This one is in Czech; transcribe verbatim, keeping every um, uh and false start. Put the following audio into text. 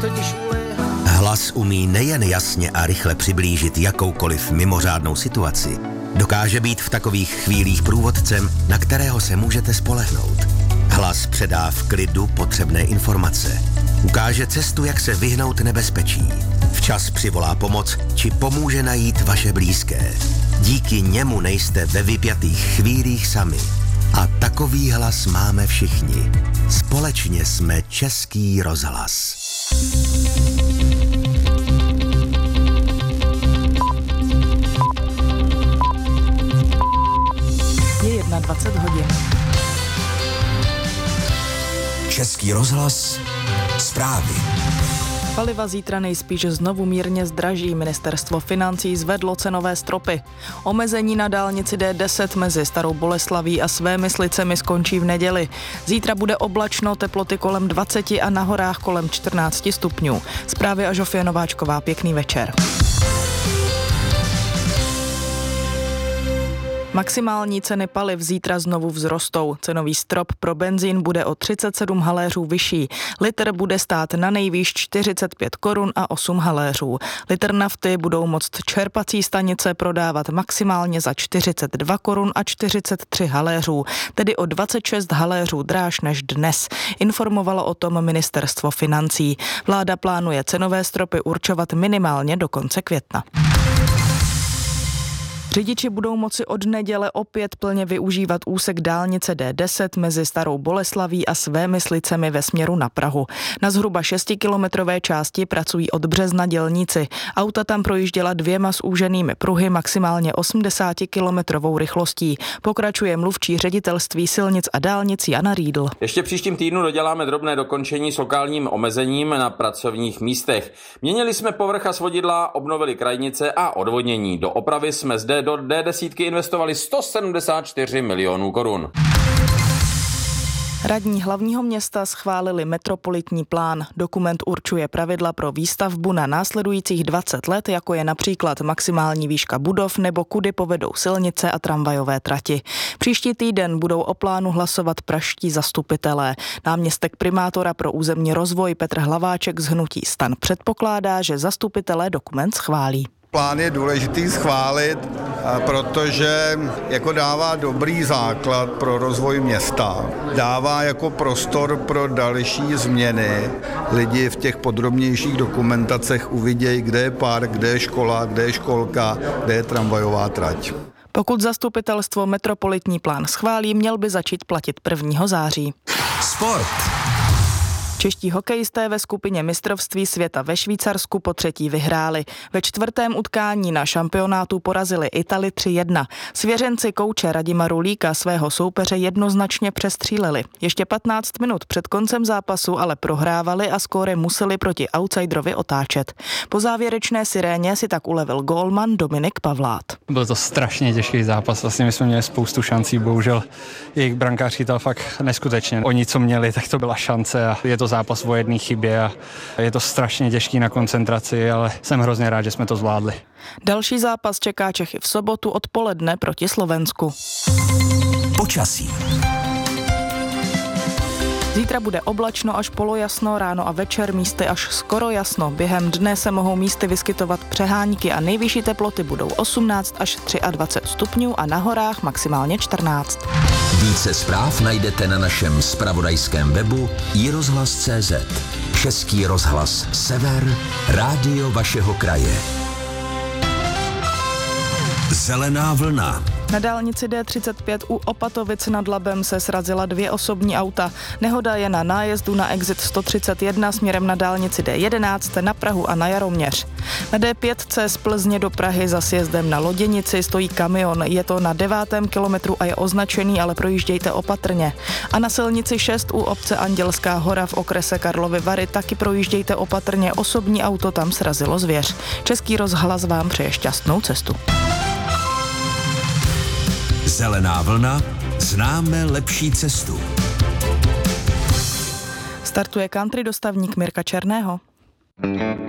Hlas umí nejen jasně a rychle přiblížit jakoukoliv mimořádnou situaci, dokáže být v takových chvílích průvodcem, na kterého se můžete spolehnout. Hlas předá v klidu potřebné informace. Ukáže cestu, jak se vyhnout nebezpečí. Včas přivolá pomoc, či pomůže najít vaše blízké. Díky němu nejste ve vypjatých chvílích sami. A takový hlas máme všichni. Společně jsme Český rozhlas. Je dvacet jedna hodin. Český rozhlas, zprávy. Paliva zítra nejspíš znovu mírně zdraží. Ministerstvo financí zvedlo cenové stropy. Omezení na dálnici D deset mezi Starou Boleslaví a Svémyslicemi skončí v neděli. Zítra bude oblačno, teploty kolem dvacet a na horách kolem čtrnáct stupňů. Zprávy a Žofie Nováčková, pěkný večer. Maximální ceny paliv zítra znovu vzrostou. Cenový strop pro benzín bude o třicet sedm haléřů vyšší. Litr bude stát na nejvýš čtyřicet pět korun a osm haléřů. Litr nafty budou moct čerpací stanice prodávat maximálně za čtyřicet dva korun a čtyřicet tři haléřů, tedy o dvacet šest haléřů dráž než dnes. Informovalo o tom Ministerstvo financí. Vláda plánuje cenové stropy určovat minimálně do konce května. Řidiči budou moci od neděle opět plně využívat úsek dálnice D deset mezi Starou Boleslaví a Svémyslicemi ve směru na Prahu. Na zhruba šestikilometrové části pracují od března dělníci. Auta tam projížděla dvěma zúženými pruhy maximálně osmdesátikilometrovou rychlostí. Pokračuje mluvčí ředitelství silnic a dálnic Jana Riedl. Ještě příštím týdnu doděláme drobné dokončení s lokálním omezením na pracovních místech. Měnili jsme povrch a svodidla, obnovili krajnice a odvodnění. Do opravy jsme zde do D deset investovali sto sedmdesát čtyři milionů korun. Radní hlavního města schválili metropolitní plán. Dokument určuje pravidla pro výstavbu na následujících dvacet let, jako je například maximální výška budov nebo kudy povedou silnice a tramvajové trati. Příští týden budou o plánu hlasovat pražští zastupitelé. Náměstek primátora pro územní rozvoj Petr Hlaváček z hnutí STAN předpokládá, že zastupitelé dokument schválí. Plán je důležitý schválit, protože jako dává dobrý základ pro rozvoj města, dává jako prostor pro další změny. Lidi v těch podrobnějších dokumentacích uvidějí, kde je park, kde je škola, kde je školka, kde je tramvajová trať. Pokud zastupitelstvo metropolitní plán schválí, měl by začít platit prvního září. Sport. Čeští hokejisté ve skupině mistrovství světa ve Švýcarsku po třetí vyhráli. Ve čtvrtém utkání na šampionátu porazili Itali tři jedna. Svěřenci kouče Radima Rulíka svého soupeře jednoznačně přestříleli. Ještě patnáct minut před koncem zápasu ale prohrávali a skóre museli proti outsiderovi otáčet. Po závěrečné siréně si tak ulevil gólman Dominik Pavlát. Byl to strašně těžký zápas, vlastně my jsme měli spoustu šancí, bohužel jejich brankář chytal fakt neskutečně. Oni, co měli, tak to byla šance a je to zápas o jedné chybě a je to strašně těžký na koncentraci, ale jsem hrozně rád, že jsme to zvládli. Další zápas čeká Čechy v sobotu odpoledne proti Slovensku. Počasí. Zítra bude oblačno až polojasno, ráno a večer místy až skoro jasno. Během dne se mohou místy vyskytovat přehánky a nejvyšší teploty budou osmnáct až dvacet tři stupňů a na horách maximálně čtrnáct. Více zpráv najdete na našem zpravodajském webu i rozhlas tečka cé zet. Český rozhlas Sever, rádio vašeho kraje. Zelená vlna. Na dálnici D třicet pět u Opatovic nad Labem se srazila dvě osobní auta. Nehoda je na nájezdu na exit sto třicet jedna směrem na dálnici D jedenáct na Prahu a na Jaroměř. Na D pět C z Plzně do Prahy za sjezdem na Loděnici stojí kamion. Je to na devátém kilometru a je označený, ale projíždějte opatrně. A na silnici šest u obce Andělská hora v okrese Karlovy Vary taky projíždějte opatrně. Osobní auto tam srazilo zvěř. Český rozhlas vám přeje šťastnou cestu. Zelená vlna, známe lepší cestu. Startuje country dostavník Mirka Černého.